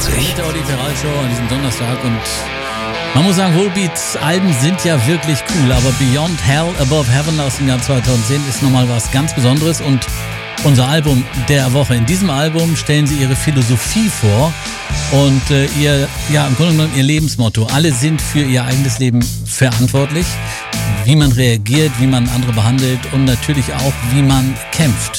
Mit der Olli Ferrari Show an diesem Donnerstag und man muss sagen, Volbeats Alben sind ja wirklich cool, aber Beyond Hell, Above Heaven aus dem Jahr 2010 ist nochmal was ganz Besonderes und unser Album der Woche. In diesem Album stellen sie ihre Philosophie vor und im Grunde genommen ihr Lebensmotto. Alle sind für ihr eigenes Leben verantwortlich, wie man reagiert, wie man andere behandelt und natürlich auch, wie man kämpft.